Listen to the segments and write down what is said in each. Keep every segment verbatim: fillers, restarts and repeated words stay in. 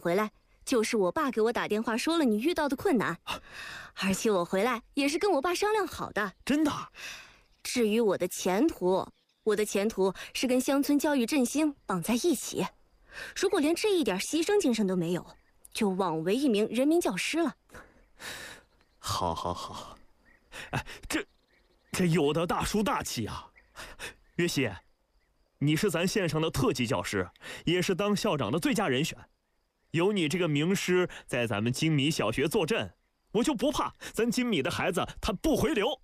回来，就是我爸给我打电话说了你遇到的困难，而且我回来也是跟我爸商量好的。 真的？ 至于我的前途，我的前途是跟乡村教育振兴绑在一起。如果连这一点牺牲精神都没有，就枉为一名人民教师了。 好，好，好。哎，这，这有的大叔大气啊！岳西，你是咱县上的特级教师，也是当校长的最佳人选。有你这个名师在咱们金米小学坐镇，我就不怕咱金米的孩子他不回流。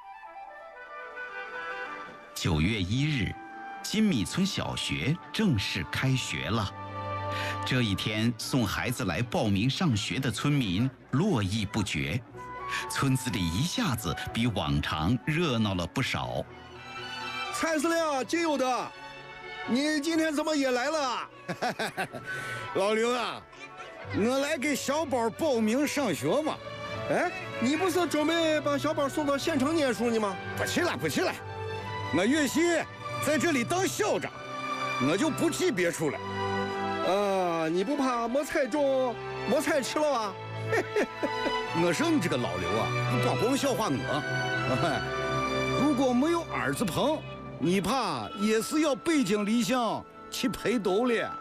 九月一日，金米村小学正式开学了。这一天，送孩子来报名上学的村民络绎不绝，村子里一下子比往常热闹了不少。 蔡司令，金友的，你今天怎么也来了？老刘啊，我来给小宝报名上学嘛。哎，你不是准备把小宝送到县城念书呢吗？不去了，不去了。我岳西在这里当校长，我就不去别处了。啊，你不怕没菜种，没菜吃了吧？我说你这个老刘啊，你光光笑话我。如果没有儿子捧，你怕也是要背井离乡去陪斗了。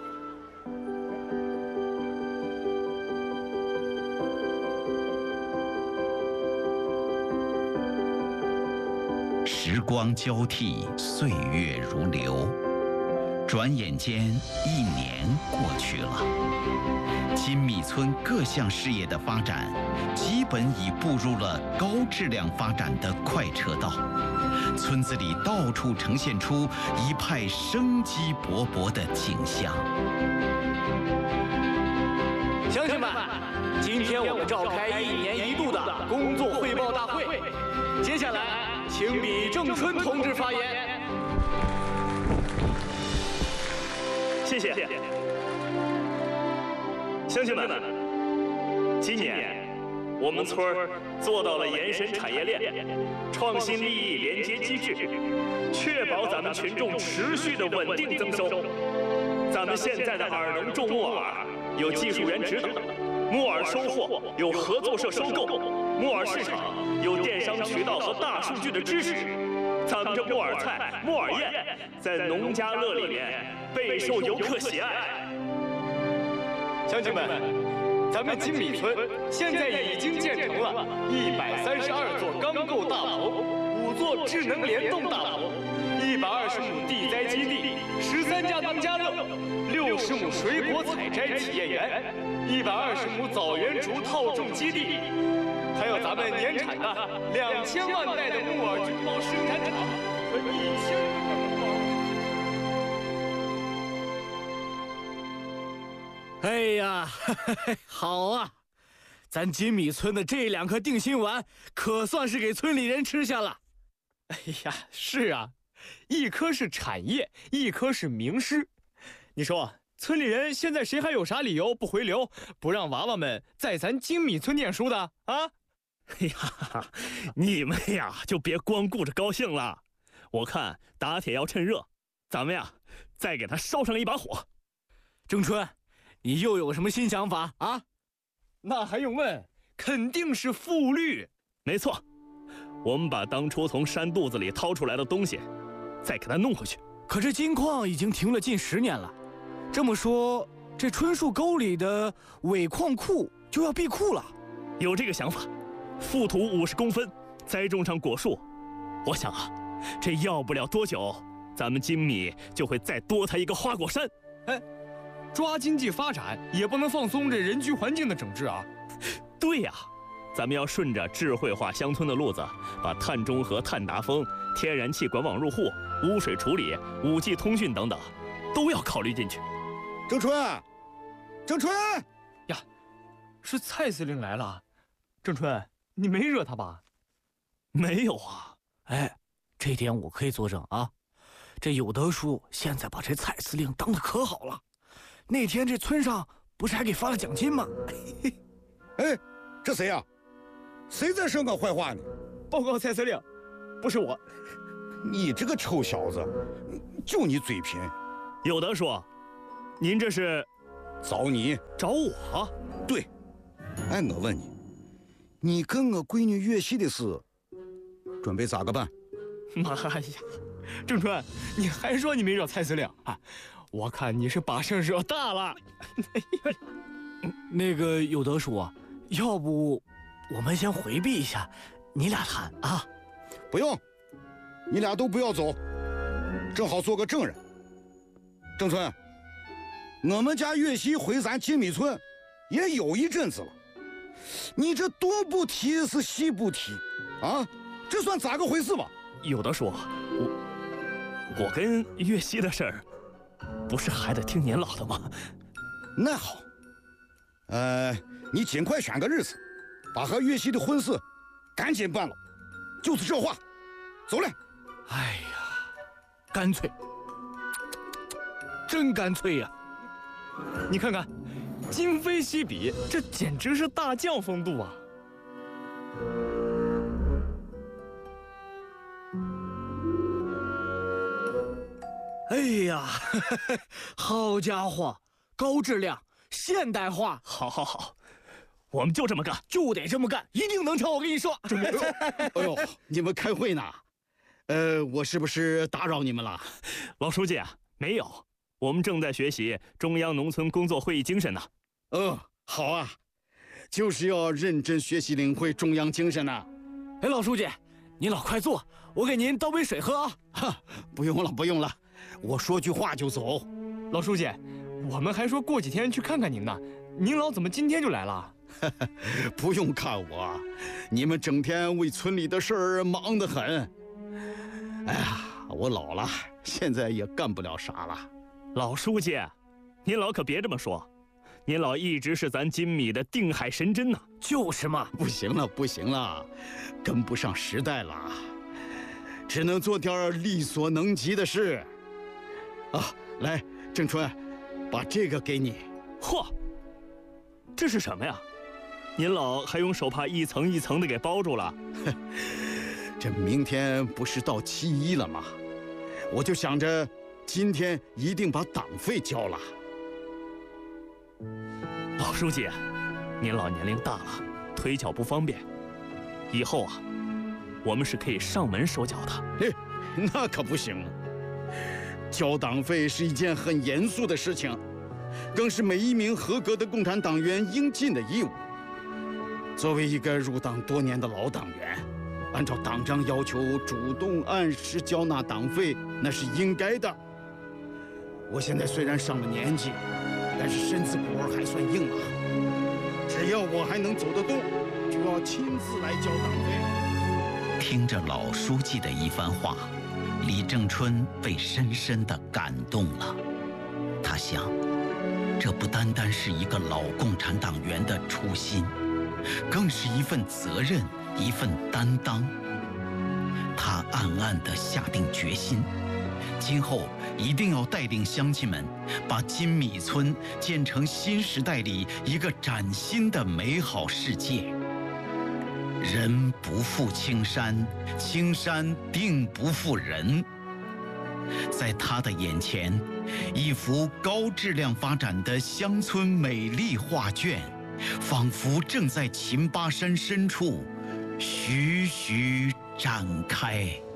时光交替，岁月如流，转眼间一年过去了。金米村各项事业的发展，基本已步入了高质量发展的快车道。村子里到处呈现出一派生机勃勃的景象。 乡亲们，今天我们召开一年一度的工作汇报大会，接下来请李正春同志发言。 谢谢。乡亲们，今年我们村儿做到了延伸产业链、创新利益连接机制，确保咱们群众持续的稳定增收。咱们现在的耳农种木耳有技术员指导，木耳收获有合作社收购，木耳市场有电商渠道和大数据的支持。咱们这木耳菜、木耳宴在农家乐里面备受游客喜爱。 乡亲们，咱们金米村现在已经建成了一百三十二座钢构大棚，五座智能联动大棚，一百二十亩地栽基地，十三家农家乐，六十亩水果采摘体验园，一百二十亩枣园竹套种基地，还有咱们年产的两千万袋的木耳菌包生产厂和一千个木耳。 哎呀，嘿嘿，好啊！咱金米村的这两颗定心丸，可算是给村里人吃下了。 哎呀，是啊，一颗是产业，一颗是名师。你说，村里人现在谁还有啥理由不回流，不让娃娃们在咱金米村念书的啊？ 哎呀，你们呀就别光顾着高兴了，我看打铁要趁热，咱们呀再给他烧上一把火。 郑春，你又有什么新想法啊？ 那还用问，肯定是复绿。 没错，我们把当初从山肚子里掏出来的东西再给它弄回去。 可这金矿已经停了近十年了，这么说这春树沟里的尾矿库就要闭库了。 有这个想法，覆土五十公分，栽种上果树，我想啊，这要不了多久，咱们金米就会再多它一个花果山。 哎，抓经济发展也不能放松这人居环境的整治啊。 对呀，咱们要顺着智慧化乡村的路子，把碳中和、碳达峰、天然气管网入户、污水处理、五 G 通讯等等，都要考虑进去。 郑春，郑春呀，是蔡司令来了。郑春，你没惹他吧？ 没有啊。 哎，这点我可以作证啊。这有德叔现在把这蔡司令当得可好了。那天这村上不是还给发了奖金吗？ 哎，这谁呀、啊？谁在说我坏话呢？ 报告蔡司令，不是我。 你这个臭小子，就你嘴贫。 有德叔，您这是？ 找你。 找我？ 对。哎，我问你，你跟我闺女月夕的事，准备咋个办？ 妈呀，郑春，你还说你没惹蔡司令啊？我看你是把事惹大了。 那个有德叔，要不我们先回避一下，你俩谈啊？ 不用，你俩都不要走，正好做个证人。郑春，我们家月夕回咱金米村也有一阵子了，你这东不提是西不提，啊，这算咋个回事吧？ 有的说，我我跟月夕的事儿，不是还得听您老的吗？ 那好，呃，你尽快选个日子，把和月夕的婚事赶紧办了，就是这话。走嘞！ 哎呀，干脆，真干脆呀！ 你看看，今非昔比，这简直是大将风度啊！ 哎呀，好家伙，高质量，现代化！ 好，好，好，我们就这么干， 就得这么干，一定能成！我跟你说。 哎呦，你们开会呢？呃，我是不是打扰你们了？ 老书记，没有，我们正在学习中央农村工作会议精神呢。 嗯，好啊，就是要认真学习，领会中央精神呢。 哎，老书记，您老快坐，我给您倒杯水喝啊。 哈，不用了，不用了，我说句话就走。 老书记，我们还说过几天去看看您呢，您老怎么今天就来了？ 不用看我，你们整天为村里的事儿忙得很。哎呀，我老了，现在也干不了啥了。 老书记，您老可别这么说，您老一直是咱金米的定海神针呐。 就是嘛， 不行了，不行了，跟不上时代了，只能做点力所能及的事。啊，来，郑春，把这个给你。 嚯，这是什么呀？您老还用手帕一层一层的给包住了。 这明天不是到七一了吗？我就想着今天一定把党费交了。 老书记，您老年龄大了，腿脚不方便，以后啊，我们是可以上门收缴的。 哎，那可不行，交党费是一件很严肃的事情，更是每一名合格的共产党员应尽的义务。作为一个入党多年的老党员，按照党章要求主动按时缴纳党费，那是应该的。我现在虽然上了年纪，但是身子骨还算硬啊。只要我还能走得动，就要亲自来交党费。 听着老书记的一番话，李正春被深深地感动了。他想，这不单单是一个老共产党员的初心，更是一份责任，一份担当。他暗暗地下定决心，今后一定要带领乡亲们，把金米村建成新时代里一个崭新的美好世界。人不负青山，青山定不负人。在他的眼前，一幅高质量发展的乡村美丽画卷，仿佛正在秦巴山深处徐徐展开。